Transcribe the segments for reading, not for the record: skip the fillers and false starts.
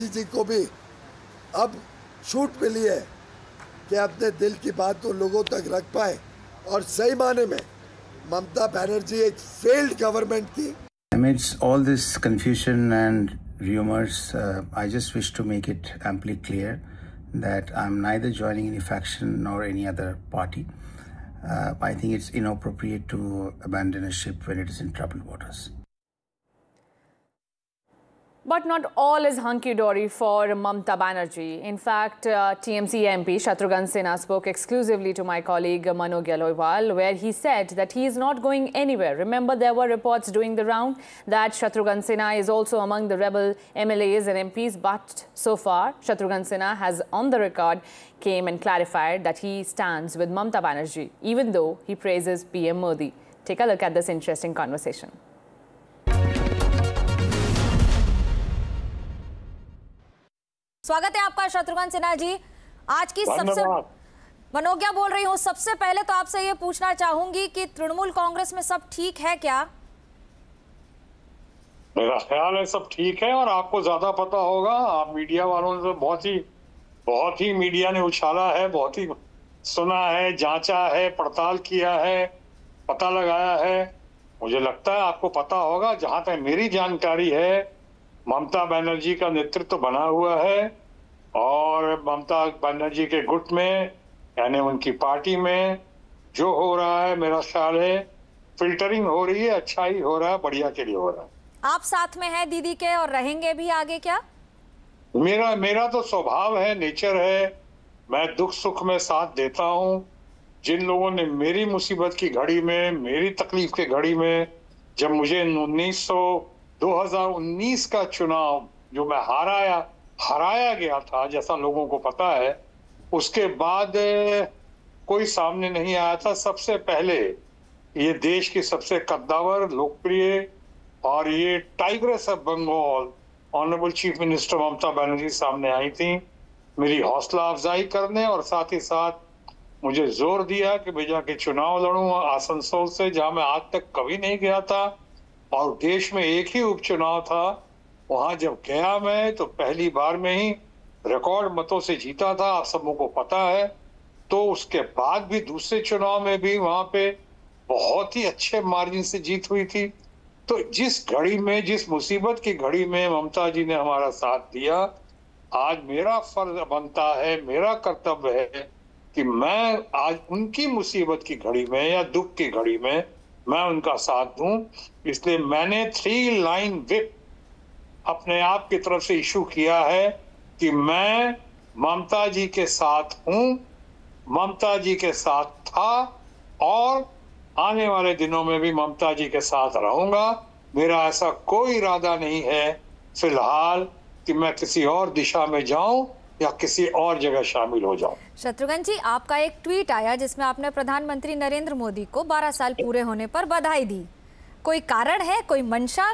जी को भी अब छूट मिली है कि अपने दिल की बात तो लोगों तक रख पाए और सही माने में ममता बनर्जी एक फेल्ड गवर्नमेंट थी। Amidst all this confusion and rumors, I just wish to make it amply clear that I'm neither joining any faction nor any other party. I think it's inappropriate to abandon a ship when it is in troubled waters. But not all is hunky-dory for Mamta Banerjee. In fact, TMC MP Shatrughan Sinha spoke exclusively to my colleague Manoj Aloiwal, where he said that he is not going anywhere. Remember, there were reports doing the round that Shatrughan Sinha is also among the rebel MLAs and MPs. But so far, Shatrughan Sinha has on the record came and clarified that he stands with Mamta Banerjee, even though he praises PM Modi. Take a look at this interesting conversation. स्वागत है आपका शत्रुघ्न सिन्हा जी। आज की सबसे मनोज्ञा बोल रही हूँ। सबसे पहले तो आपसे ये पूछना चाहूंगी कि तृणमूल कांग्रेस में सब ठीक है क्या? मेरा ख्याल है सब ठीक है और आपको ज्यादा पता होगा। आप मीडिया वालों ने तो बहुत ही मीडिया ने उछाला है, बहुत ही सुना है, जांचा है, पड़ताल किया है, पता लगाया है। मुझे लगता है आपको पता होगा। जहां तक मेरी जानकारी है, ममता बनर्जी का नेतृत्व बना हुआ है और ममता बनर्जी के गुट में यानी उनकी पार्टी में जो हो रहा है, मेरा ख्याल है फिल्टरिंग हो रही है, अच्छा ही हो रहा है, बढ़िया के लिए हो रहा है। आप साथ में हैं दीदी के और रहेंगे भी आगे क्या? मेरा तो स्वभाव है, नेचर है। मैं दुख सुख में साथ देता हूँ। जिन लोगों ने मेरी मुसीबत की घड़ी में, मेरी तकलीफ के घड़ी में, जब मुझे 2019 का चुनाव जो मैं हराया गया था, जैसा लोगों को पता है, उसके बाद कोई सामने नहीं आया था। सबसे पहले ये देश की सबसे कद्दावर, लोकप्रिय और ये tigress of Bengal honourable chief minister Mamata Banerjee सामने आई थी मेरी हौसला अफजाई करने, और साथ ही साथ मुझे जोर दिया कि मैं जाके चुनाव लड़ूं आसनसोल से, जहां मैं आज तक कभी नहीं गया था और देश में एक ही उपचुनाव था। वहां जब गया मैं तो पहली बार में ही रिकॉर्ड मतों से जीता था, आप सबों को पता है। तो उसके बाद भी दूसरे चुनाव में भी वहां पे बहुत ही अच्छे मार्जिन से जीत हुई थी। तो जिस घड़ी में, जिस मुसीबत की घड़ी में ममता जी ने हमारा साथ दिया, आज मेरा फर्ज बनता है, मेरा कर्तव्य है कि मैं आज उनकी मुसीबत की घड़ी में या दुख की घड़ी में मैं उनका साथ दूं। इसलिए मैंने 3 लाइन व्हिप अपने आप की तरफ से इशू किया है कि मैं ममता जी के साथ हूं, ममता जी के साथ था और आने वाले दिनों में भी ममता जी के साथ रहूंगा। मेरा ऐसा कोई इरादा नहीं है फिलहाल कि मैं किसी और दिशा में जाऊं या किसी और जगह शामिल हो जाऊं। शत्रुघ्न जी, आपका एक ट्वीट आया जिसमें आपने प्रधानमंत्री नरेंद्र मोदी को 12 साल पूरे होने पर बधाई दी। कोई कारण है, कोई मंशा?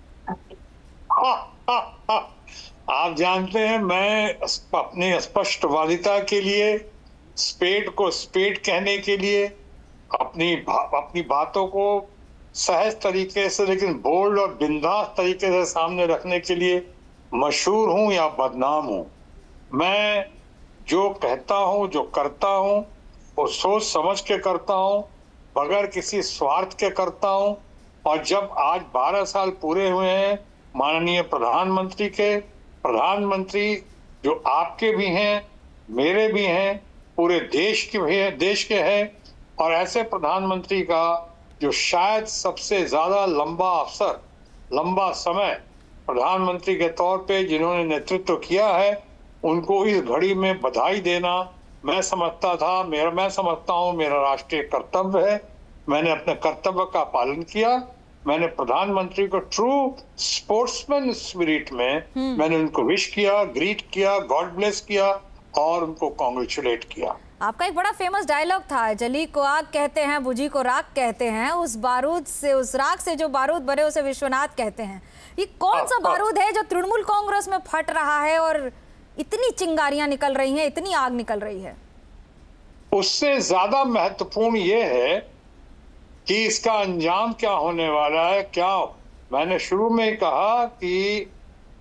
आप जानते हैं मैं अपनी स्पष्टवादिता के लिए, स्पेड को स्पेड कहने के लिए, अपनी बातों को सहज तरीके से लेकिन बोल्ड और बिंदास तरीके से सामने रखने के लिए मशहूर हूं या बदनाम हूं। मैं जो कहता हूं, जो करता हूं, वो सोच समझ के करता हूं, बगैर किसी स्वार्थ के करता हूं। और जब आज 12 साल पूरे हुए हैं माननीय प्रधानमंत्री के, प्रधानमंत्री जो आपके भी हैं, मेरे भी हैं, पूरे देश के भी हैं, देश के हैं, और ऐसे प्रधानमंत्री का जो शायद सबसे ज्यादा लंबा समय प्रधानमंत्री के तौर पे जिन्होंने नेतृत्व किया है, उनको इस घड़ी में बधाई देना मैं समझता हूँ मेरा राष्ट्रीय कर्तव्य है। मैंने अपने कर्तव्य का पालन किया। मैंने प्रधानमंत्री को ट्रू स्पोर्ट्समैन स्पिरिट में मैंने उनको विश किया, ग्रीट किया, गॉड ब्लेस किया और उनको कॉन्ग्रेचुलेट किया। आपका एक बड़ा फेमस डायलॉग था, जली को आग कहते हैं, बुझी को राख कहते हैं, उस बारूद से, उस राख से जो बारूद बने उसे विश्वनाथ कहते हैं। ये कौन सा बारूद है जो तृणमूल कांग्रेस में फट रहा है और इतनी चिंगारियां निकल रही हैं, इतनी आग निकल रही है? उससे ज्यादा महत्वपूर्ण ये है कि इसका अंजाम क्या होने वाला है। क्या मैंने शुरू में कहा कि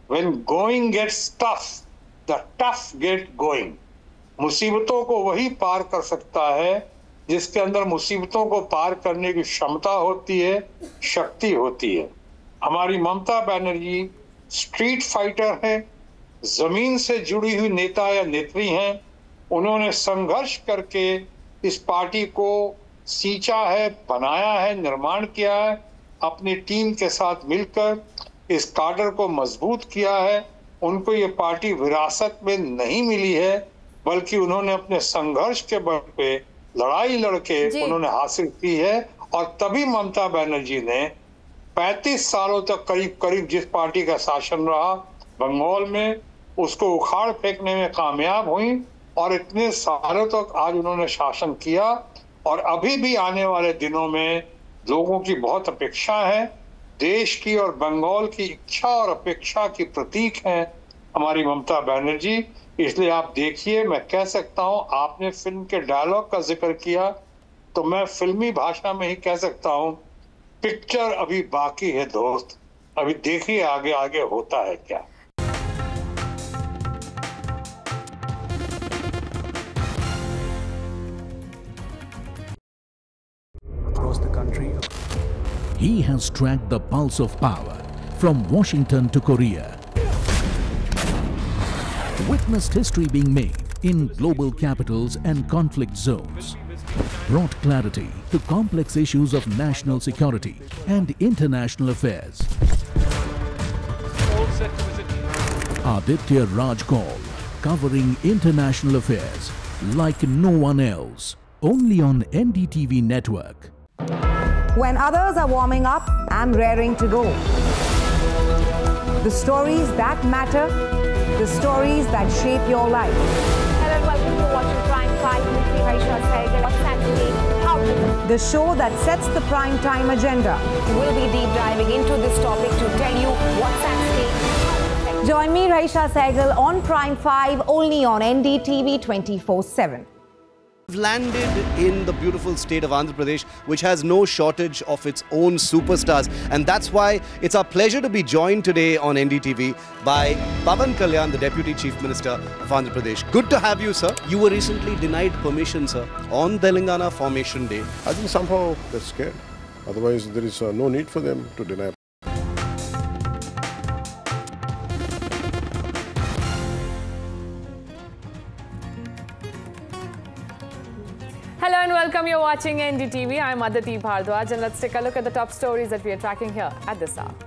When going gets tough, the tough get going. मुसीबतों को वही पार कर सकता है जिसके अंदर मुसीबतों को पार करने की क्षमता होती है, शक्ति होती है। हमारी ममता बनर्जी स्ट्रीट फाइटर है, जमीन से जुड़ी हुई नेता या नेत्री हैं। उन्होंने संघर्ष करके इस पार्टी को सींचा है, बनाया है, निर्माण किया है, अपनी टीम के साथ मिलकर इस काडर को मजबूत किया है। उनको ये पार्टी विरासत में नहीं मिली है, बल्कि उन्होंने अपने संघर्ष के बल पे लड़ाई लड़के उन्होंने हासिल की है। और तभी ममता बनर्जी ने 35 सालों तक करीब करीब जिस पार्टी का शासन रहा बंगाल में, उसको उखाड़ फेंकने में कामयाब हुई और इतने सालों तक आज उन्होंने शासन किया। और अभी भी आने वाले दिनों में लोगों की बहुत अपेक्षा है। देश की और बंगाल की इच्छा और अपेक्षा की प्रतीक है हमारी ममता बनर्जी। इसलिए आप देखिए, मैं कह सकता हूं, आपने फिल्म के डायलॉग का जिक्र किया तो मैं फिल्मी भाषा में ही कह सकता हूं, पिक्चर अभी बाकी है दोस्त, अभी देखिए आगे आगे होता है क्या। Across the country, he has tracked the pulse of power from Washington to Korea, witnessed history being made in global capitals and conflict zones, brought clarity to complex issues of national security and international affairs. Aditya Raj Kaul, covering international affairs like no one else, only on NDTV network. When others are warming up, I'm raring to go. The stories that matter, the stories that shape your life. Hello and welcome to watching Prime 5 with me, Raisha Sehgal. What's Saturday? How to do? The show that sets the prime time agenda. We'll be deep diving into this topic to tell you what's at stake. Join me, Raisha Sehgal, on Prime 5, only on NDTV 24/7. Landed in the beautiful state of Andhra Pradesh, which has no shortage of its own superstars, and that's why it's our pleasure to be joined today on NDTV by Pawan Kalyan, the Deputy Chief Minister of Andhra Pradesh. Good to have you, sir. You were recently denied permission, sir, on Telangana Formation Day. I think somehow they're scared. Otherwise, there is no need for them to deny. Hello and welcome. You're watching NDTV. I'm Aditi Bhardwaj, and let's take a look at the top stories that we are tracking here at this hour.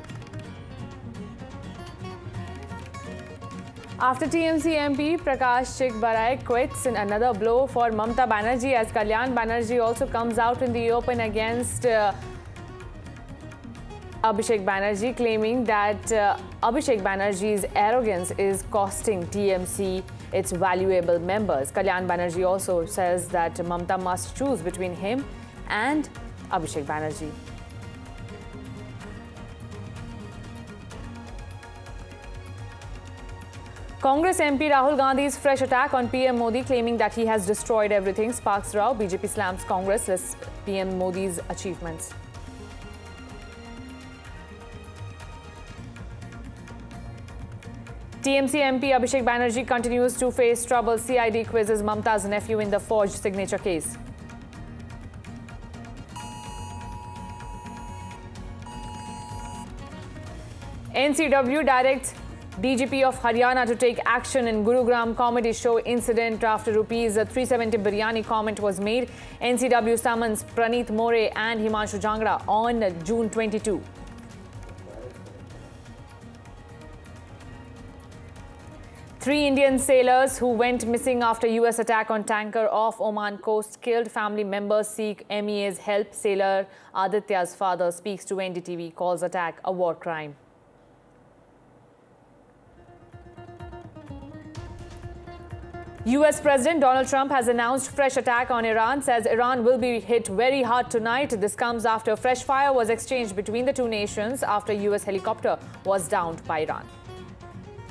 After TMC MP Prakash Chikbarai quits in another blow for Mamta Banerjee, as Kalyan Banerjee also comes out in the open against Abhishek Banerjee, claiming that Abhishek Banerjee's arrogance is costing TMC its valuable members. Kalyan Banerjee also says that Mamta must choose between him and Abhishek Banerjee. Congress MP Rahul Gandhi's fresh attack on PM Modi, claiming that he has destroyed everything, sparks row. BJP slams Congress lists PM Modi's achievements. TMC MP Abhishek Banerjee continues to face trouble. CID quizzes Mamta's nephew in the forged signature case. NCW directs DGP of Haryana to take action in Gurugram comedy show incident after rupees 370 biryani comment was made. NCW summons Praneeth More and Himanshu Jangra on June 22. Three Indian sailors who went missing after US attack on tanker off Oman coast killed. Family members seek MEA's help. Sailor Aditya's father speaks to NDTV, calls attack a war crime. US President Donald Trump has announced fresh attack on Iran, says Iran will be hit very hard tonight. This comes after fresh fire was exchanged between the two nations after US helicopter was downed by Iran.